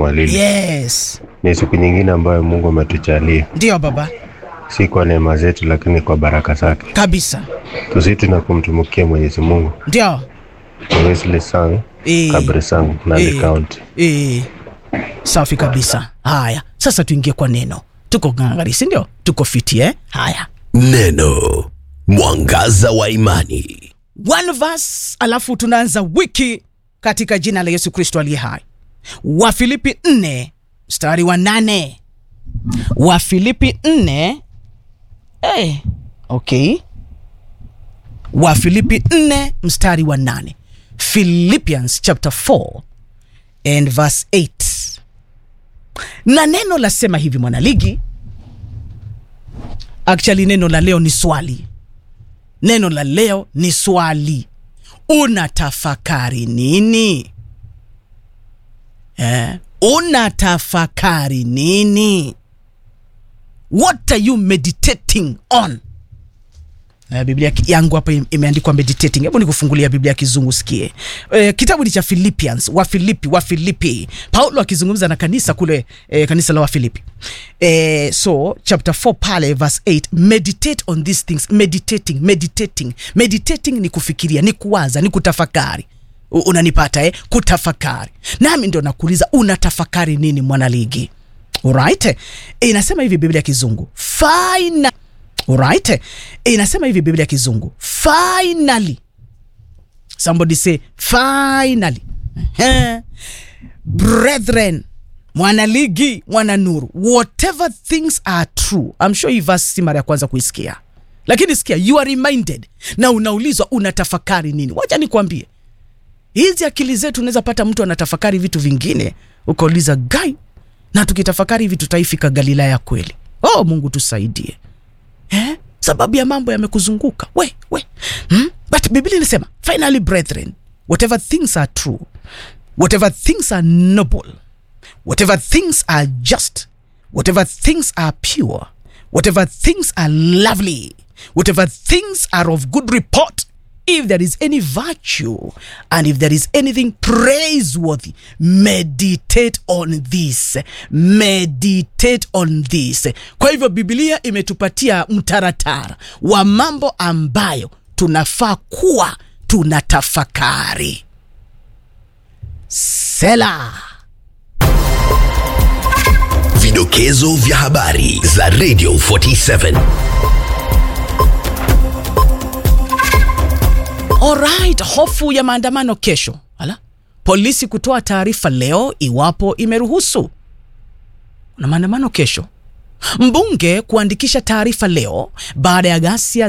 Mwalili. Yes. Ni siku nyingine ambayo Mungu ametujalia. Ndio baba. Si kwa neema zetu lakini kwa baraka zake. Kabisa. Tusiti na kumtumikia Mwenyezi Mungu. Ndio. Wesley Sang, Kabri Sang, Nandi County. Safi kabisa. Haya, sasa tuingie kwa neno. Tuko ngangari, si ndio? Tuko fiti Haya. Neno, mwangaza wa imani. One verse, alafu tunaanza wiki katika jina la Yesu Kristo aliye hai. Wafilipi 4 mstari wa 8. Wafilipi 4 okay. Wafilipi 4 mstari wa 8. Philippians chapter 4 and verse 8. Na neno lasema hivi mwanaligi. Actually neno la leo ni swali. Neno la leo ni swali. Unatafakari nini? Unatafakari nini? What are you meditating on? Biblia yangu hapa imeandikwa meditating. Hebu nikufungulia Biblia ya Kizungu sikie. Kitabu ni cha Philippians, Wafilipi. Paulo akizungumza na kanisa kule, kanisa la Wafilipi. So chapter 4 pale verse 8, meditate on these things. Meditating ni kufikiria, ni kuwaza, ni kutafakari. Unanipata kutafakari. Nami ndo nakuuliza, unatafakari nini mwanaligi? Alright? Inasema hivi Biblia ya Kizungu. Alright? Inasema hivi Biblia ya Kizungu. Finally. Somebody say finally. Brethren, mwanaligi, mwananuru, whatever things are true. I'm sure hii verse si mara ya kwanza kuisikia. Lakini sikia, you are reminded. Na unaulizwa unatafakari nini? Wacha nikwambie. Hizi akili zetu unaweza pata mtu anatafakari vitu vingine. Ukauliza guy, na tukitafakari hivi tutaifika Galilaya kweli? Mungu tusaidie. Sababu ya mambo yamekuzunguka. But Biblia inasema, finally brethren, whatever things are true, whatever things are noble, whatever things are just, whatever things are pure, whatever things are lovely, whatever things are of good report, if there is any virtue and if there is anything praiseworthy, meditate on this. Meditate on this. Kwa hivyo Biblia imetupatia mtaratara wa mambo ambayo tunafaa kuwa tunatafakari. Sela. Vidokezo vya habari za Radio 47. Alright, hofu ya maandamano kesho. Polisi kutoa taarifa leo iwapo imeruhusu. Na maandamano kesho. Mbunge kuandikisha taarifa leo baada ya ghasia